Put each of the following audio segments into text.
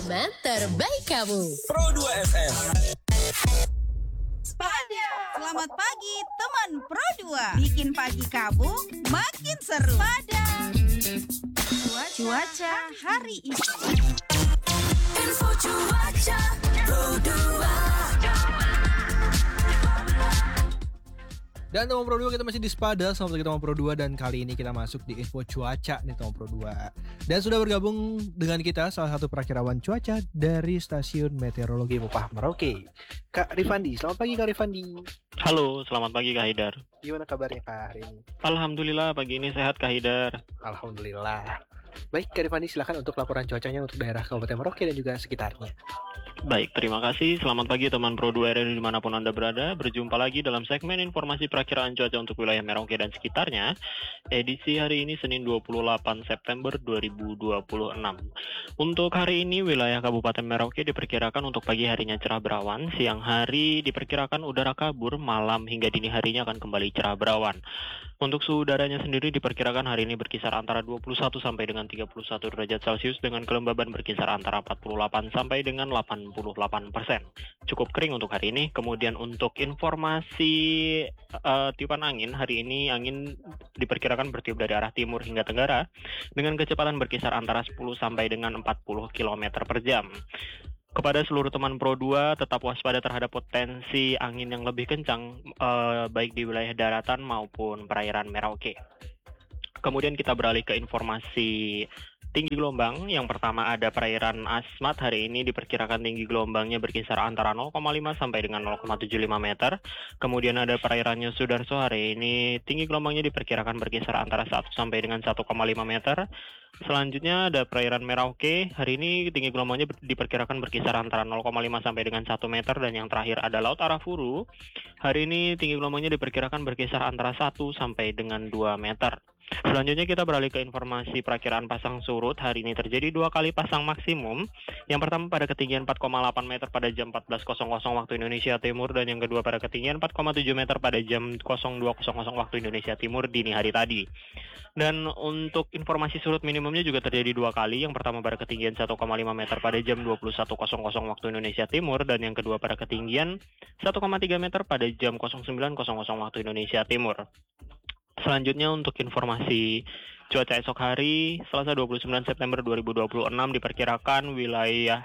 Teman terbaik kamu. Pro 2 FM. Pada selamat pagi teman Pro 2. Bikin pagi kamu makin seru. Pada cuaca hari ini. Info cuaca Pro 2. Dan teman Pro 2 kita masih di Spada. Selamat pagi teman Pro 2. Dan kali ini kita masuk di info cuaca nih teman Pro 2. Dan sudah bergabung dengan kita salah satu perakirawan cuaca dari Stasiun Meteorologi Mopah Merauke, Kak Rifandi. Selamat pagi Kak Rifandi. Halo, selamat pagi Kak Haidar. Gimana kabarnya Kak hari ini? Alhamdulillah pagi ini sehat Kak Haidar. Alhamdulillah. Baik Kak Rifandi, silakan untuk laporan cuacanya untuk daerah Kabupaten Merauke dan juga sekitarnya. Baik, terima kasih. Selamat pagi teman Pro 2 RRI dimanapun Anda berada. Berjumpa lagi dalam segmen informasi perakiraan cuaca untuk wilayah Merauke dan sekitarnya. Edisi hari ini Senin 28 September 2026. Untuk hari ini wilayah Kabupaten Merauke diperkirakan untuk pagi harinya cerah berawan. Siang hari diperkirakan udara kabur, malam hingga dini harinya akan kembali cerah berawan. Untuk suhu udaranya sendiri diperkirakan hari ini berkisar antara 21 sampai dengan 31 derajat Celcius dengan kelembaban berkisar antara 48 sampai dengan 88%. Cukup kering untuk hari ini. Kemudian untuk informasi tiupan angin, hari ini angin diperkirakan bertiup dari arah timur hingga tenggara dengan kecepatan berkisar antara 10 sampai dengan 40 km per jam. Kepada seluruh teman Pro 2, tetap waspada terhadap potensi angin yang lebih kencang, baik di wilayah daratan maupun perairan Merauke. Kemudian kita beralih ke informasi tinggi gelombang. Yang pertama ada perairan Asmat, hari ini diperkirakan tinggi gelombangnya berkisar antara 0,5 sampai dengan 0,75 meter. Kemudian ada perairan Sudarso, hari ini tinggi gelombangnya diperkirakan berkisar antara 1 sampai dengan 1,5 meter. Selanjutnya ada perairan Merauke, hari ini tinggi gelombangnya diperkirakan berkisar antara 0,5 sampai dengan 1 meter. Dan yang terakhir ada Laut Arafuru, hari ini tinggi gelombangnya diperkirakan berkisar antara 1 sampai dengan 2 meter. Selanjutnya kita beralih ke informasi perakiraan pasang surut. Hari ini terjadi 2 kali pasang maksimum. Yang pertama pada ketinggian 4,8 meter pada jam 14.00 waktu Indonesia Timur, dan yang kedua pada ketinggian 4,7 meter pada jam 02.00 waktu Indonesia Timur dini hari tadi. Dan untuk informasi surut minimumnya juga terjadi 2 kali. Yang pertama pada ketinggian 1,5 meter pada jam 21.00 waktu Indonesia Timur, dan yang kedua pada ketinggian 1,3 meter pada jam 09.00 waktu Indonesia Timur. Selanjutnya untuk informasi cuaca esok hari, Selasa 29 September 2026 diperkirakan wilayah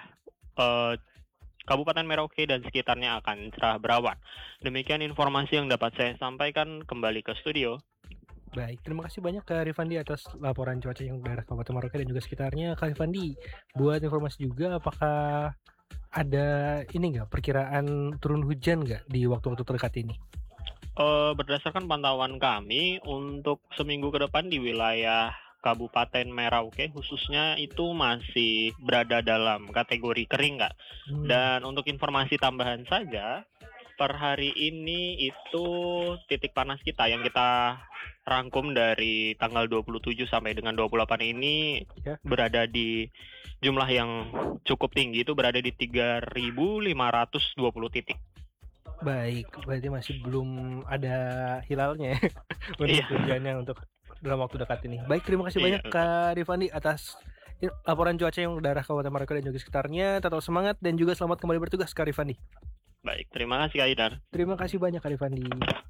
Kabupaten Merauke dan sekitarnya akan cerah berawan. Demikian informasi yang dapat saya sampaikan, kembali ke studio. Baik, terima kasih banyak Kak Rifandi atas laporan cuaca yang daerah Kabupaten Merauke dan juga sekitarnya. Kak Rifandi, buat informasi juga, apakah ada ini nggak perkiraan turun hujan nggak di waktu-waktu terdekat ini? Berdasarkan pantauan kami, untuk seminggu ke depan di wilayah Kabupaten Merauke khususnya itu masih berada dalam kategori kering, Kak. Dan untuk informasi tambahan saja, per hari ini itu titik panas kita yang kita rangkum dari tanggal 27 sampai dengan 28 ini berada di jumlah yang cukup tinggi, itu berada di 3.520 titik. Baik, berarti masih belum ada hilalnya ya untuk hujannya untuk dalam waktu dekat ini. Baik, terima kasih banyak Kak Rifandi atas laporan cuaca yang daerah Kabupaten Merauke dan juga sekitarnya. Tetap semangat dan juga selamat kembali bertugas Kak Rifandi. Baik, terima kasih Kak Haidar. Terima kasih banyak Kak Rifandi.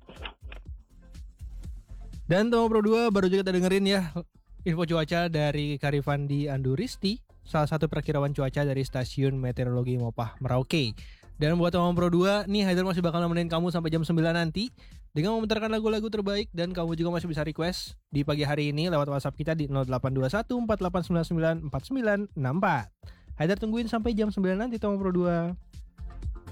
Dan teman Pro 2, baru juga kita dengerin ya info cuaca dari Kak Rifandi Anduristi, salah satu perakirawan cuaca dari Stasiun Meteorologi Mopah Merauke. Dan buat teman Pro 2, nih Haidar masih bakal nemenin kamu sampai jam 9 nanti dengan memutarkan lagu-lagu terbaik, dan kamu juga masih bisa request di pagi hari ini lewat WhatsApp kita di 0821 4899 4964. Haidar tungguin sampai jam 9 nanti teman Pro 2.